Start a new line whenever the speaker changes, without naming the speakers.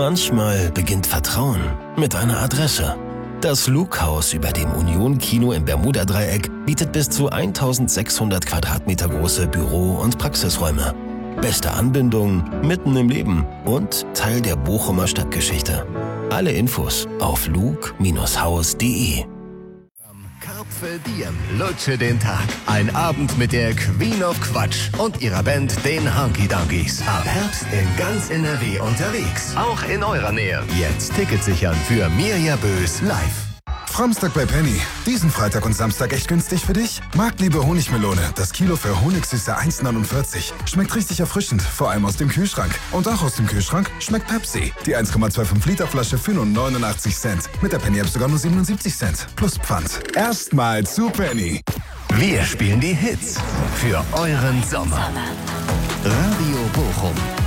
Manchmal beginnt Vertrauen mit einer Adresse. Das Luke-Haus über dem Union-Kino im Bermuda-Dreieck bietet bis zu 1600 Quadratmeter große Büro- und Praxisräume. Beste Anbindung mitten im Leben und Teil der Bochumer Stadtgeschichte. Alle Infos auf luke-haus.de.
Carpe Diem, lutsche den Tag. Ein Abend mit der Queen of Quatsch und ihrer Band, den Hunky Dunkies. Ab Herbst in ganz NRW unterwegs. Auch in eurer Nähe. Jetzt Tickets sichern für Mirja Bös live.
Framstag bei Penny. Diesen Freitag und Samstag echt günstig für dich? Marktliebe Honigmelone. Das Kilo für Honigsüße 1,49. Schmeckt richtig erfrischend, vor allem aus dem Kühlschrank. Und auch aus dem Kühlschrank schmeckt Pepsi. Die 1,25 Liter Flasche für nur 89 Cent. Mit der Penny-App sogar nur 77 Cent. Plus Pfand. Erstmal zu Penny.
Wir spielen die Hits für euren Sommer. Radio Bochum.